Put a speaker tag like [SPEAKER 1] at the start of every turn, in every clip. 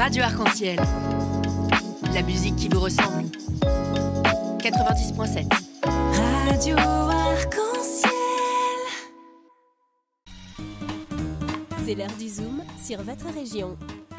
[SPEAKER 1] Radio Arc-en-Ciel. La musique qui vous ressemble. 90.7.
[SPEAKER 2] Radio Arc-en-Ciel.
[SPEAKER 3] C'est l'heure du Zoom sur votre région.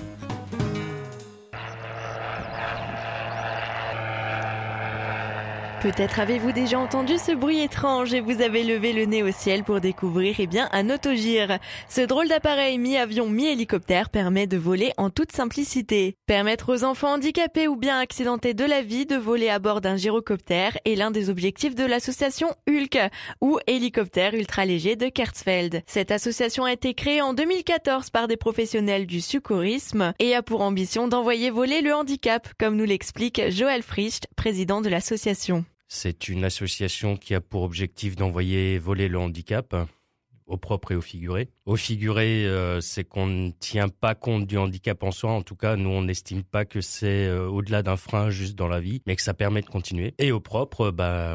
[SPEAKER 4] Peut-être avez-vous déjà entendu ce bruit étrange et vous avez levé le nez au ciel pour découvrir un autogire. Ce drôle d'appareil mi-avion mi-hélicoptère permet de voler en toute simplicité. Permettre aux enfants handicapés ou bien accidentés de la vie de voler à bord d'un gyrocoptère est l'un des objectifs de l'association Hulk, ou hélicoptère ultra-léger de Kertzfeld. Cette association a été créée en 2014 par des professionnels du secourisme et a pour ambition d'envoyer voler le handicap, comme nous l'explique Joël Fricht, président de l'association.
[SPEAKER 5] C'est une association qui a pour objectif d'envoyer voler le handicap, au propre et au figuré. Au figuré, c'est qu'on ne tient pas compte du handicap en soi. En tout cas, nous, on n'estime pas que c'est au-delà d'un frein juste dans la vie, mais que ça permet de continuer. Et au propre,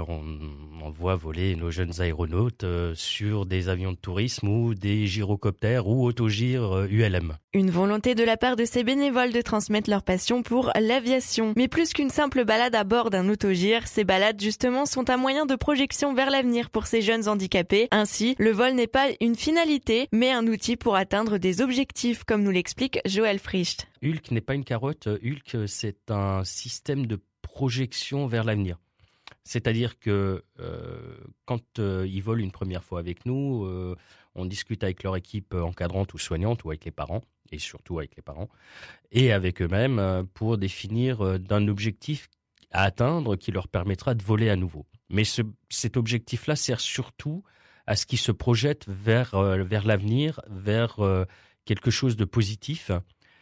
[SPEAKER 5] on voit voler nos jeunes aéronautes sur des avions de tourisme ou des gyrocoptères ou autogires ULM.
[SPEAKER 4] Une volonté de la part de ces bénévoles de transmettre leur passion pour l'aviation. Mais plus qu'une simple balade à bord d'un autogire, ces balades justement sont un moyen de projection vers l'avenir pour ces jeunes handicapés. Ainsi, le vol n'est pas une finalité, mais un outil pour atteindre des objectifs, comme nous l'explique Joël Fricht.
[SPEAKER 5] Hulk n'est pas une carotte. Hulk, c'est un système de projection vers l'avenir. C'est-à-dire que quand ils volent une première fois avec nous, on discute avec leur équipe encadrante ou soignante ou avec les parents, et surtout avec les parents, et avec eux-mêmes pour définir d'un objectif à atteindre qui leur permettra de voler à nouveau. Mais cet objectif-là sert surtout à ce qu'ils se projettent vers l'avenir, vers quelque chose de positif.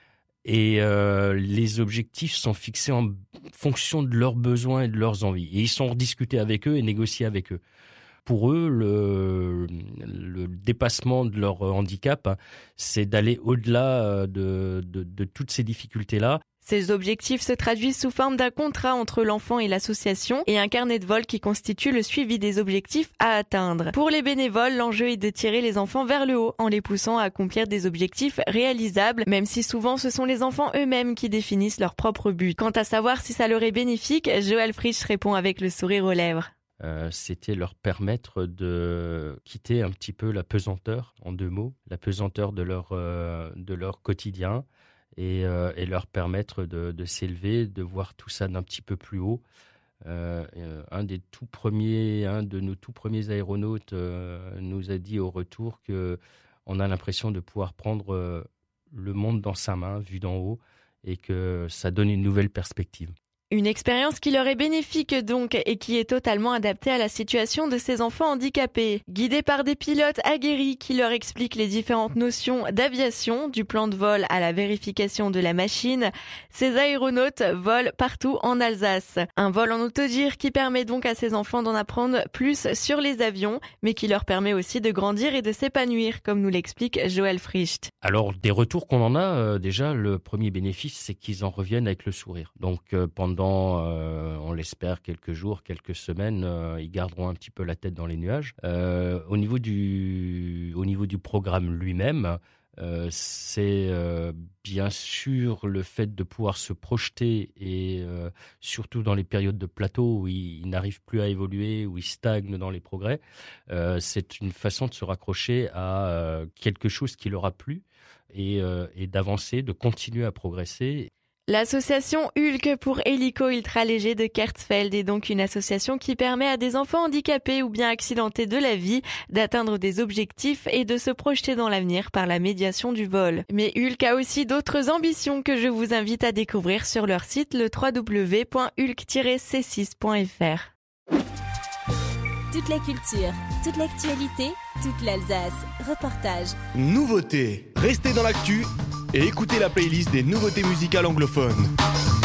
[SPEAKER 5] Et les objectifs sont fixés en fonction de leurs besoins et de leurs envies. Et ils sont rediscutés avec eux et négociés avec eux. Pour eux, le dépassement de leur handicap, c'est d'aller au-delà de toutes ces difficultés-là.
[SPEAKER 4] Ces objectifs se traduisent sous forme d'un contrat entre l'enfant et l'association et un carnet de vol qui constitue le suivi des objectifs à atteindre. Pour les bénévoles, l'enjeu est de tirer les enfants vers le haut en les poussant à accomplir des objectifs réalisables, même si souvent ce sont les enfants eux-mêmes qui définissent leur propre but. Quant à savoir si ça leur est bénéfique, Joël Frisch répond avec le sourire aux lèvres.
[SPEAKER 5] C'était leur permettre de quitter un petit peu la pesanteur, en deux mots, la pesanteur de leur quotidien. Et leur permettre de s'élever, de voir tout ça d'un petit peu plus haut. Un de nos tout premiers aéronautes nous a dit au retour qu'on a l'impression de pouvoir prendre le monde dans sa main, vu d'en haut, et que ça donne une nouvelle perspective.
[SPEAKER 4] Une expérience qui leur est bénéfique donc et qui est totalement adaptée à la situation de ces enfants handicapés. Guidés par des pilotes aguerris qui leur expliquent les différentes notions d'aviation, du plan de vol à la vérification de la machine, ces aéronautes volent partout en Alsace. Un vol en autogire qui permet donc à ces enfants d'en apprendre plus sur les avions, mais qui leur permet aussi de grandir et de s'épanouir, comme nous l'explique Joël Fricht.
[SPEAKER 5] Alors, des retours qu'on en a, déjà, le premier bénéfice, c'est qu'ils en reviennent avec le sourire. Donc, pendant, on l'espère, quelques jours, quelques semaines, ils garderont un petit peu la tête dans les nuages. Au niveau du programme lui-même, c'est bien sûr le fait de pouvoir se projeter et surtout dans les périodes de plateau où ils n'arrivent plus à évoluer, où ils stagnent dans les progrès, c'est une façon de se raccrocher à quelque chose qui leur a plu et d'avancer, de continuer à progresser.
[SPEAKER 4] L'association Hulk pour hélico ultra-léger de Kertzfeld est donc une association qui permet à des enfants handicapés ou bien accidentés de la vie d'atteindre des objectifs et de se projeter dans l'avenir par la médiation du vol. Mais Hulk a aussi d'autres ambitions que je vous invite à découvrir sur leur site le www.hulk-c6.fr.
[SPEAKER 3] Toute la culture, toute l'actualité, toute l'Alsace. Reportage.
[SPEAKER 6] Nouveautés. Restez dans l'actu et écoutez la playlist des nouveautés musicales anglophones.